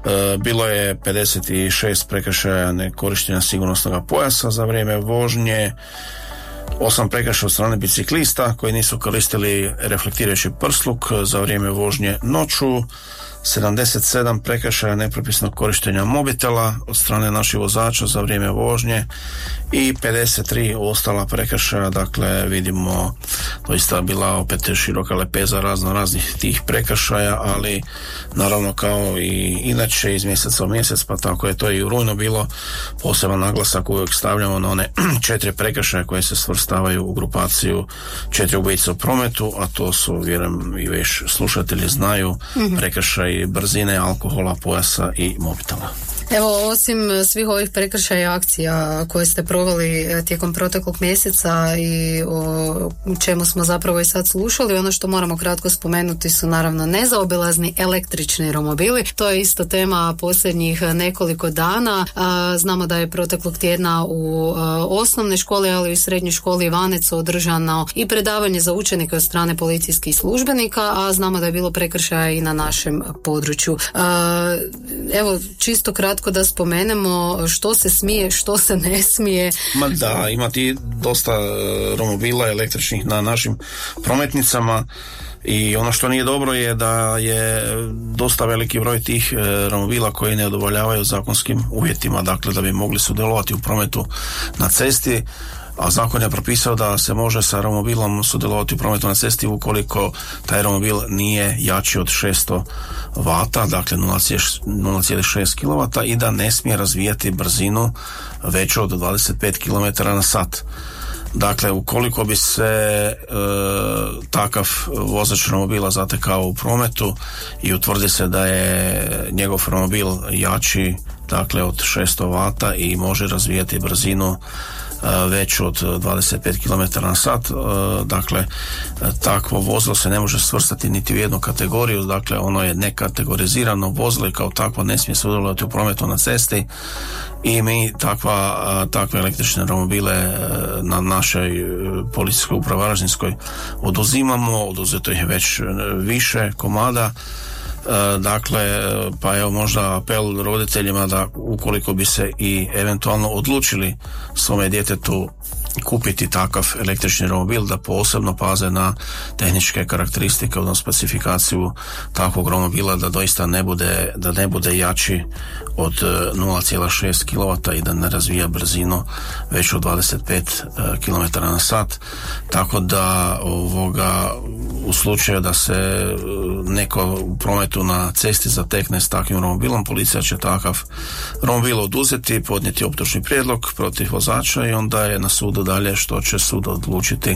Bilo je 56 prekršaja nekorištenja sigurnosnog pojasa za vrijeme vožnje, 8 prekršaja od strane biciklista koji nisu koristili reflektirajući prsluk za vrijeme vožnje noću, 77 prekršaja nepropisnog korištenja mobitela od strane naših vozača za vrijeme vožnje i 53 ostala prekršaja. Dakle, vidimo, doista bila opet široka lepeza raznih tih prekršaja, ali naravno kao i inače iz mjeseca u mjesec, pa tako je to i u rujnu bilo, poseban naglasak uvijek stavljamo na one 4 prekršaja koje se svrstavaju u grupaciju 4 ubojice u prometu, a to su, vjerujem i već slušatelji znaju, prekršaj brzine, alkohola, pojasa i mobitela. Evo, osim svih ovih prekršaja i akcija koje ste proveli tijekom proteklog mjeseca i o čemu smo zapravo i sad slušali, ono što moramo kratko spomenuti su naravno nezaobilazni električni romobili. To je isto tema posljednjih nekoliko dana. Znamo da je proteklog tjedna u osnovnoj školi, ali i u srednjoj školi Ivanecu održano i predavanje za učenike od strane policijskih službenika, a znamo da je bilo prekršaja i na našem području. Evo, čisto kratko da spomenemo što se smije, što se ne smije. Ma da, imati dosta romobila električnih na našim prometnicama i ono što nije dobro je da je dosta veliki broj tih romobila koji ne udovoljavaju zakonskim uvjetima, dakle da bi mogli sudjelovati u prometu na cesti, a zakon je propisao da se može sa romobilom sudjelovati u prometu na cesti ukoliko taj romobil nije jači od 600 vata, dakle 0,6 kW, i da ne smije razvijati brzinu veću od 25 km na sat. Dakle, ukoliko bi se takav vozač romobila zatekao u prometu i utvrdi se da je njegov romobil jači, dakle od 600 vata i može razvijati brzinu veću od 25 km na sat, dakle takvo vozilo se ne može svrstati niti u jednu kategoriju, dakle ono je nekategorizirano vozilo i kao takvo ne smije sudjelovati u prometu na cesti i mi takve električne romobile na našoj policijskoj upravi Varaždinskoj oduzimamo, oduzeto ih je već više komada. Dakle, pa evo možda apel roditeljima da ukoliko bi se i eventualno odlučili svome djetetu kupiti takav električni romobil, da posebno paze na tehničke karakteristike, odnosno specifikaciju takvog romobila, da doista ne bude jači od 0,6 kW i da ne razvija brzinu već od 25 km na sat. Tako da u slučaju da se neko u prometu na cesti zatekne s takvim romobilom, policija će takav romobil oduzeti, podnijeti optužni prijedlog protiv vozača i onda je na sudu dalje što će sud odlučiti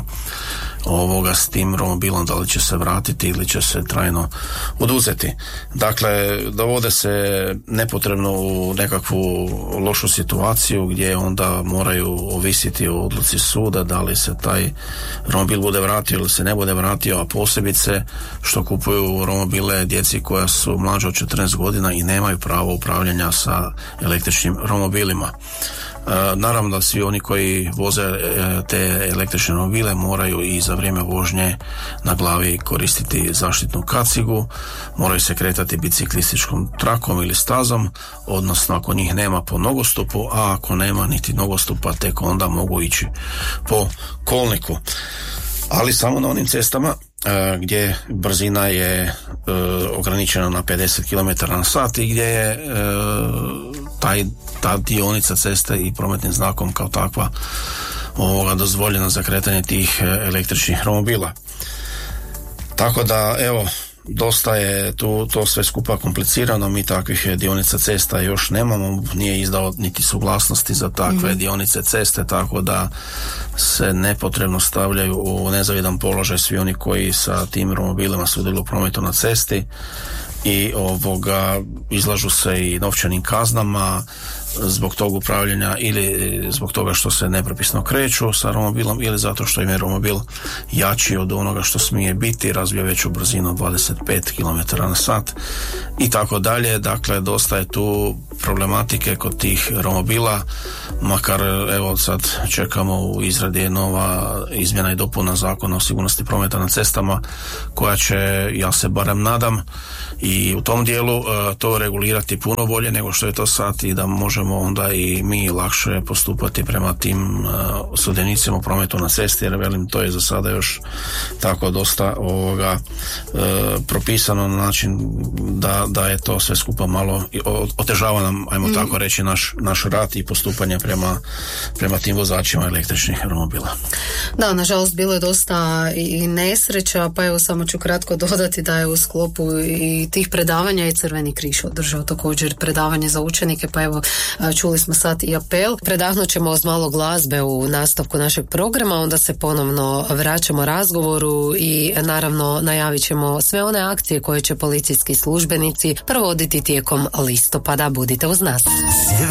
s tim romobilom, da li će se vratiti ili će se trajno oduzeti. Dakle, dovode se nepotrebno u nekakvu lošu situaciju gdje onda moraju ovisiti o odluci suda da li se taj romobil bude vratio ili se ne bude vratio, a posebice što kupuju romobile djeci koja su mlađe od 14 godina i nemaju pravo upravljanja sa električnim romobilima. Naravno da svi oni koji voze te električne romobile moraju i za vrijeme vožnje na glavi koristiti zaštitnu kacigu, moraju se kretati biciklističkom trakom ili stazom, odnosno ako njih nema po nogostupu, a ako nema niti nogostupa tek onda mogu ići po kolniku. Ali samo na onim cestama gdje brzina je ograničena na 50 km na sat i gdje je ta dionica ceste i prometnim znakom kao takva dozvoljena za kretanje tih električnih romobila. Tako da, evo, dosta je tu to sve skupa komplicirano, mi takvih dionica cesta još nemamo, nije izdao niti suglasnosti za takve dionice ceste, tako da se nepotrebno stavljaju u nezavidan položaj svi oni koji sa tim romobilima sudjeluju u prometu na cesti i izlažu se i novčanim kaznama zbog tog upravljanja ili zbog toga što se nepropisno kreću sa romobilom ili zato što im je romobil jači od onoga što smije biti, razvija veću brzinu 25 km na sat i tako dalje. Dakle, dosta je tu problematike kod tih romobila, makar evo sad čekamo u izradi je nova izmjena i dopuna zakona o sigurnosti prometa na cestama koja će, ja se barem nadam, i u tom dijelu to regulirati puno bolje nego što je to sad i da možemo onda i mi lakše postupati prema tim sudionicima u prometu na cesti, jer velim, to je za sada još tako dosta propisano na način da je to sve skupa malo otežava nam, ajmo tako reći, naš rad i postupanje prema tim vozačima električnih romobila. Da, nažalost bilo je dosta i nesreća, pa evo samo ću kratko dodati da je u sklopu i tih predavanja i Crveni križ održao također predavanje za učenike, pa evo čuli smo sad i apel. Predahnut ćemo uz malo glazbe u nastavku našeg programa, onda se ponovno vraćamo razgovoru i naravno najavit ćemo sve one akcije koje će policijski službenici provoditi tijekom listopada. Budite uz nas.